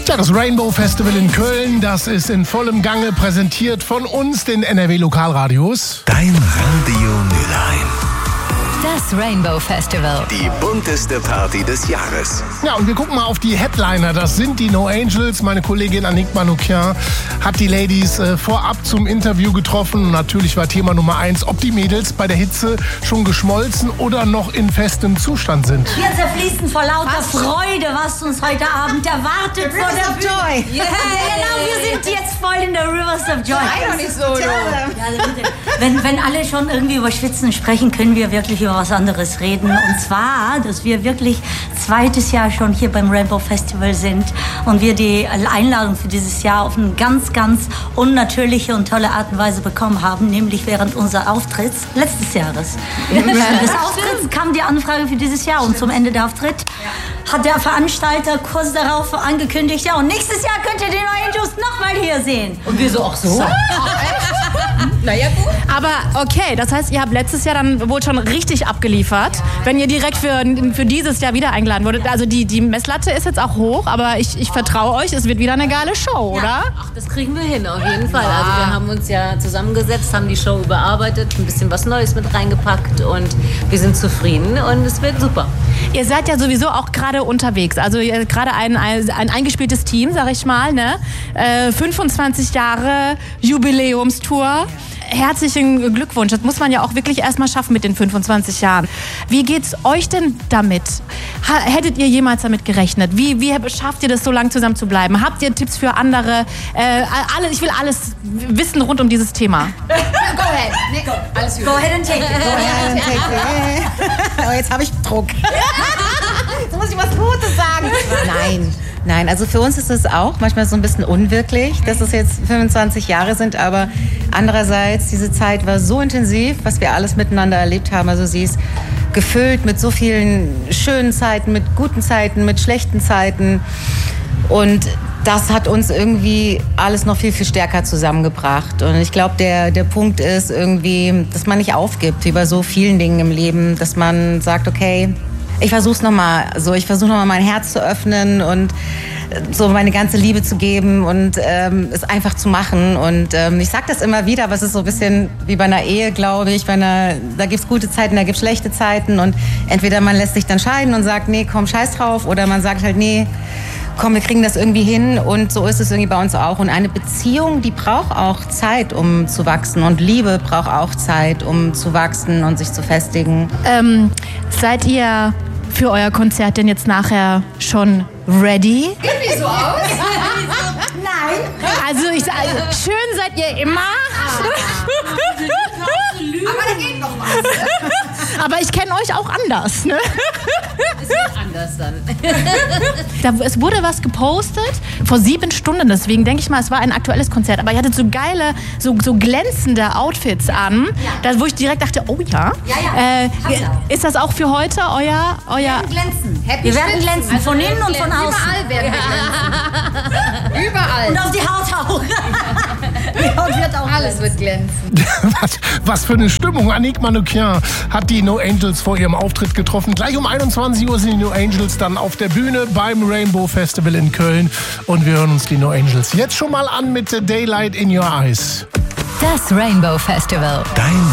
Ja, das Rainbow Festival in Köln, das ist in vollem Gange, präsentiert von uns, den NRW-Lokalradios. Dein Radio Mülheim. Das Rainbow Festival. Die bunteste Party des Jahres. Ja, und wir gucken mal auf die Headliner. Das sind die No Angels. Meine Kollegin Annick Manoukian hat die Ladies vorab zum Interview getroffen. Und natürlich war Thema Nummer 1, ob die Mädels bei der Hitze schon geschmolzen oder noch in festem Zustand sind. Wir zerfließen vor lauter Freude, was uns heute Abend erwartet. Rivers of Joy. Yeah. Genau, wir sind jetzt voll in der Rivers of Joy. Sei doch nicht so, Ja, wenn alle schon irgendwie über Schwitzen sprechen, können wir wirklich über was anderes reden. Und zwar, dass wir wirklich zweites Jahr schon hier beim Rainbow Festival sind und wir die Einladung für dieses Jahr auf eine ganz, ganz unnatürliche und tolle Art und Weise bekommen haben, nämlich während unseres Auftritts letztes Jahres. Während des Auftritts kam die Anfrage für dieses Jahr und zum Ende der Auftritt hat der Veranstalter kurz darauf angekündigt, ja, und nächstes Jahr könnt ihr den Angels nochmal hier sehen. Und wir so, ach so? Naja, gut. Aber okay, das heißt, ihr habt letztes Jahr dann wohl schon richtig abgeliefert, wenn ihr direkt für dieses Jahr wieder eingeladen wurdet. Also die Messlatte ist jetzt auch hoch, aber ich vertraue euch, es wird wieder eine geile Show, oder? Ach, das kriegen wir hin, auf jeden Fall. Also wir haben uns ja zusammengesetzt, haben die Show überarbeitet, ein bisschen was Neues mit reingepackt und wir sind zufrieden und es wird super. Ihr seid ja sowieso auch gerade unterwegs, also gerade ein eingespieltes Team, sag ich mal, ne? 25 Jahre Jubiläumstour. Herzlichen Glückwunsch. Das muss man ja auch wirklich erstmal schaffen mit den 25 Jahren. Wie geht's euch denn damit? Hättet ihr jemals damit gerechnet? Wie schafft ihr das, so lange zusammen zu bleiben? Habt ihr Tipps für andere? Ich will alles wissen rund um dieses Thema. Go ahead. Nico, alles gut. Go ahead and take it. Go ahead and take it. Oh, jetzt habe ich Druck. Jetzt muss ich was Gutes sagen. Nein, also für uns ist es auch manchmal so ein bisschen unwirklich, dass es jetzt 25 Jahre sind, aber andererseits, diese Zeit war so intensiv, was wir alles miteinander erlebt haben. Also sie ist gefüllt mit so vielen schönen Zeiten, mit guten Zeiten, mit schlechten Zeiten und das hat uns irgendwie alles noch viel, viel stärker zusammengebracht. Und ich glaube, der Punkt ist irgendwie, dass man nicht aufgibt wie bei so vielen Dingen im Leben, dass man sagt, okay, ich versuche nochmal mein Herz zu öffnen und so meine ganze Liebe zu geben und es einfach zu machen. Und ich sage das immer wieder, aber es ist so ein bisschen wie bei einer Ehe, glaube ich. Da gibt es gute Zeiten, da gibt es schlechte Zeiten. Und entweder man lässt sich dann scheiden und sagt, nee, komm, scheiß drauf. Oder man sagt halt, nee, komm, wir kriegen das irgendwie hin. Und so ist es irgendwie bei uns auch. Und eine Beziehung, die braucht auch Zeit, um zu wachsen. Und Liebe braucht auch Zeit, um zu wachsen und sich zu festigen. Seid ihr für euer Konzert denn jetzt nachher schon ready? Geht wie so aus? Nein. Also schön seid ihr immer. Aber da geht noch was. Aber ich kenne euch auch anders, ne? Es wird anders dann. Es wurde was gepostet vor 7 Stunden, deswegen denke ich mal, es war ein aktuelles Konzert. Aber ihr hattet so geile, so glänzende Outfits an, wo ich direkt dachte, oh ja. Ist das auch für heute euer? Wir werden glänzen. Wir werden glänzen, also von innen und von außen. Überall werden wir glänzen. Überall. Und auf die Haut auch. Die Haut wird auch Alles wird glänzen. Was für eine Stimmung. Annick Manoukian hat die No Angels vor ihrem Auftritt getroffen. Gleich um 21 Uhr sind die No Angels dann auf der Bühne beim Rainbow Festival in Köln. Und wir hören uns die No Angels jetzt schon mal an mit Daylight in Your Eyes. Das Rainbow Festival. Dein